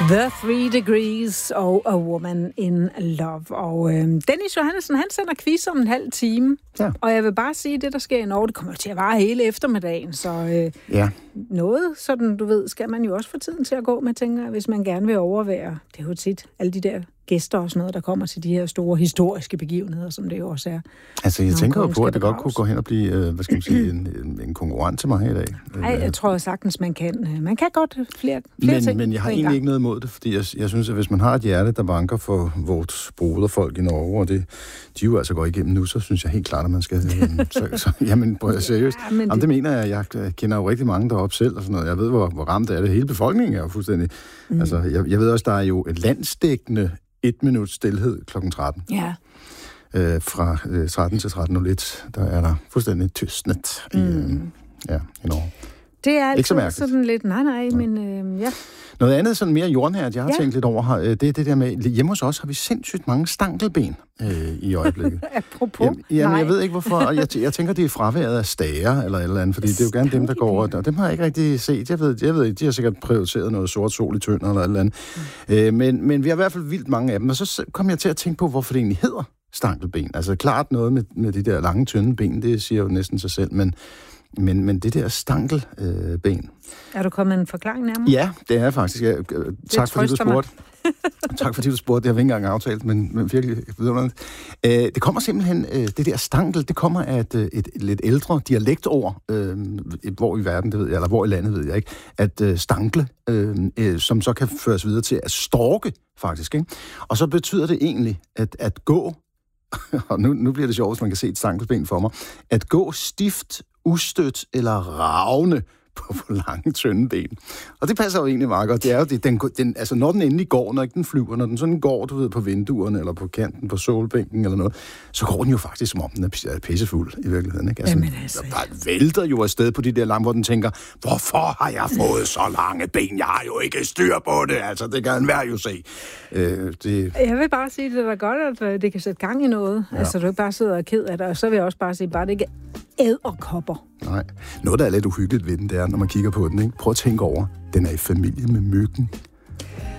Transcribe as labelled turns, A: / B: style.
A: The 3 Degrees og A Woman in Love. Og Dennis Johannessen, han sender quiz om en halv time. Ja. Og jeg vil bare sige, at det, der sker i Norge, det kommer til at vare hele eftermiddagen. Så noget, sådan du ved, skal man jo også få tiden til at gå med, tænker jeg, hvis man gerne vil overvære. Det er jo tit alle de der gæster og sådan noget, der kommer til de her store historiske begivenheder, som det jo også er.
B: Altså, jeg tænker jo på, at det godt kunne gå hen og blive, hvad skal man sige, en konkurrent til mig i dag.
A: Nej, jeg tror sagtens, man kan. Man kan godt flere ting.
B: Men jeg har egentlig ikke noget imod det, fordi jeg synes, at hvis man har et hjerte, der banker for vores broderfolk i Norge, og de jo altså går igennem nu, så synes jeg helt klart, at man skal... jamen, prøv at seriøst. Ja, jamen, det mener jeg. Jeg kender jo rigtig mange deroppe selv, og sådan noget. Jeg ved, hvor ramt er det. Hele befolkningen er jo fuldstændig... Altså, jeg ved også, der er jo et landsdækkende 1 minut stilhed kl. 13.
A: Ja.
B: Fra 13 til 13.01, der er der fuldstændig tystnet i Norge.
A: Det er altid sådan lidt, nej, men ja.
B: Noget andet, sådan mere jordnært, jeg har tænkt lidt over, det er det der med, hjemme hos os har vi sindssygt mange stankelben i øjeblikket.
A: Apropos,
B: jamen, jeg ved ikke hvorfor, og jeg tænker, det er fraværet af stager eller et eller andet, fordi det er jo gerne dem, der går over, og dem har jeg ikke rigtig set. Jeg ved ikke, de har sikkert prioriteret noget sort sol i Tønder eller et eller andet. Men vi har i hvert fald vildt mange af dem, og så kom jeg til at tænke på, hvorfor det egentlig hedder stankelben. Altså klart noget med de der lange, tynde ben, det siger jo næsten sig selv, men det der stankelben...
A: Er du kommet en forklaring nærmere?
B: Ja, det er faktisk. Tak fordi du spurgte. Tak fordi du spurgte. Det har vi ikke engang aftalt, men virkelig vidunderligt. Det kommer simpelthen, det der stankel, det kommer af et lidt ældre dialektord, hvor i verden, det ved jeg, eller hvor i landet, ved jeg ikke, at stankle, som så kan føres videre til at storke, faktisk. Ikke? Og så betyder det egentlig, at gå, og nu bliver det sjovt, hvis man kan se et stankelben for mig, at gå stift, ustødt eller ravne på lange, tynde ben. Og det passer jo egentlig meget godt. Det er jo det, altså når den endelig går, når ikke den flyver, når den sådan går, du ved, på vinduerne eller på kanten på solbænken eller noget, så går den jo faktisk, som om den er pissefuld i virkeligheden. Ikke? Altså, der vælter jo afsted på de der lange, hvor den tænker, hvorfor har jeg fået så lange ben? Jeg har jo ikke styr på det. Altså, det kan enhver jo se.
A: Jeg vil bare sige, at det er godt, at det kan sætte gang i noget. Ja. Altså, du ikke bare sidder og ked af det. Og så vil jeg også bare sige, bare det ikke edderkopper.
B: Nej. Noget, der er lidt uhyggeligt ved den, det er, når man kigger på den. Ikke? Prøv at tænke over, den er i familie med myggen.